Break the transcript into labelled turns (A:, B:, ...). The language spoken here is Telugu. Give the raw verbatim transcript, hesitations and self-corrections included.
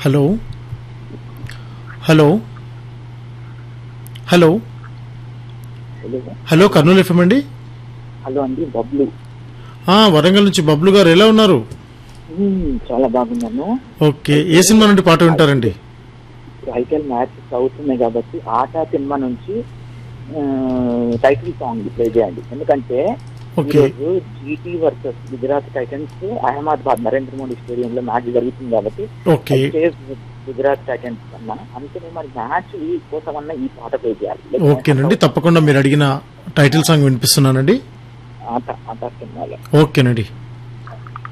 A: Hello hello hello hello Kurnool FM అండి.
B: హలో అండి, బబ్లు.
A: వరంగల్ నుంచి బబ్లు గారు, ఎలా ఉన్నారు?
B: చాలా బాగున్నాను.
A: ఓకే, ఏ సినిమా నుండి పాట వింటారండి?
B: ఐపీఎల్ మ్యాచ్ అవుతున్నాయి కాబట్టి ఆటా సినిమా నుంచి టైటిల్ సాంగ్ ప్లే చేయండి. ఎందుకంటే ఈరోజు GT versus Gujarat Titans Ahmedabad Narendra Modi stadium లో మ్యాచ్ జరుగుతుంది కాబట్టి గుజరాత్ టైటన్స్ అన్నా అందుకని మరి మ్యాచ్ కోసం అన్న ఈ పాట ప్లే చేయాలి.
A: ఓకేనండి, తప్పకుండా మీరు అడిగిన టైటిల్ సాంగ్ వినిపిస్తున్నానండి.
B: ఆటా ఆటా సినిమాలో.
A: ఓకేనండి.